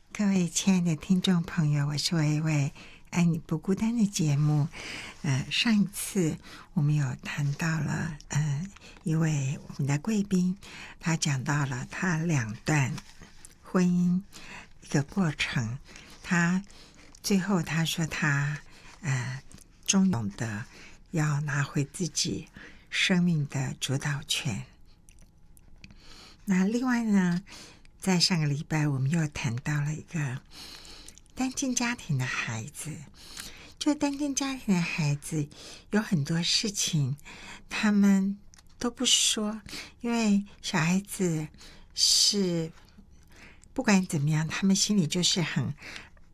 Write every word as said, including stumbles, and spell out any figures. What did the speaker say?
各位亲爱的听众朋友，我是薇薇，爱你不孤单的节目。呃，上一次我们有谈到了，呃，一位我们的贵宾，他讲到了他两段婚姻一个过程，他最后他说他呃，终于懂得要拿回自己生命的主导权。那另外呢，在上个礼拜我们又谈到了一个单亲家庭的孩子，就单亲家庭的孩子有很多事情他们都不说，因为小孩子是不管怎么样，他们心里就是很